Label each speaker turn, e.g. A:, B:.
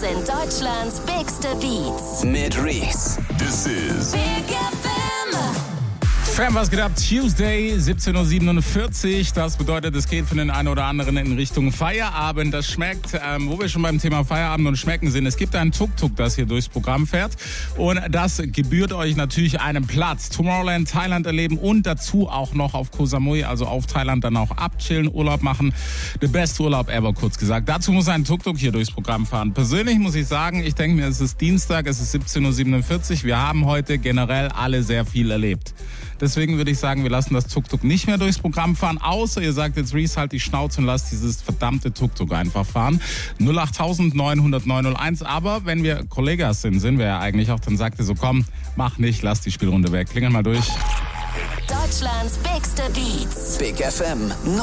A: sind Deutschlands bigste Beats.
B: Mit Reese.
C: This is
A: Big FM.
D: Fam, was geht ab? Tuesday, 17.47 Uhr. Das bedeutet, es geht für den einen oder anderen in Richtung Feierabend. Das schmeckt, wo wir schon beim Thema Feierabend und Schmecken sind. Es gibt ein Tuk-Tuk, das hier durchs Programm fährt. Und das gebührt euch natürlich einen Platz. Tomorrowland, Thailand erleben und dazu auch noch auf Koh Samui, also auf Thailand, dann auch abchillen, Urlaub machen. The best Urlaub ever, kurz gesagt. Dazu muss ein Tuk-Tuk hier durchs Programm fahren. Persönlich muss ich sagen, ich denke mir, es ist Dienstag, es ist 17.47 Uhr. Wir haben heute generell alle sehr viel erlebt. Deswegen würde ich sagen, wir lassen das Tuk-Tuk nicht mehr durchs Programm fahren, außer ihr sagt jetzt, Reese, halt die Schnauze und lasst dieses verdammte Tuk-Tuk einfach fahren. 08900 901. Aber wenn wir Kollegas sind wir ja eigentlich auch, dann sagt ihr so, komm, mach nicht, lass die Spielrunde weg. Klingel mal durch.
A: Deutschlands bigste Beats.
B: Big FM